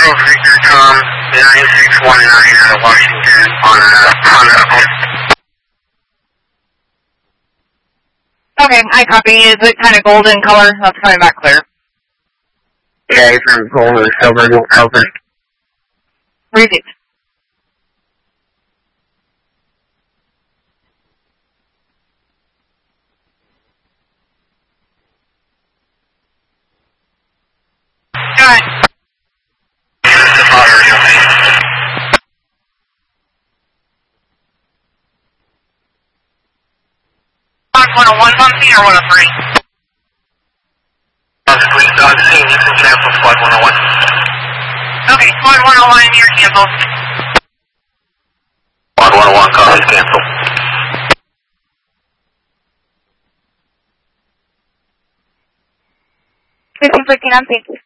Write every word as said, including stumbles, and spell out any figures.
Victor Tom, nine six one nine out of Washington on a Honda Accord. Okay, I copy. Is it kind of golden color? That's coming back clear. Yeah, it's from gold and silver, no color. Repeat. Go ahead. one oh one bumpy or one oh three? Please, dog scene, you can cancel squad one oh one. Okay, squad one oh one, you're canceled. Squad one oh one, copy, cancel. fifteen fifteen, I'm thank you.